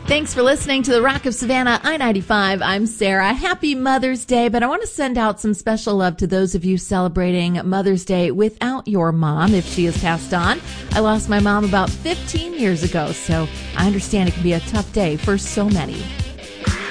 Thanks for listening to the Rock of Savannah I-95. I'm Sarah. Happy Mother's Day, but I want to send out some special love to those of you celebrating Mother's Day without your mom, if she has passed on. I lost my mom about 15 years ago, so I understand it can be a tough day for so many.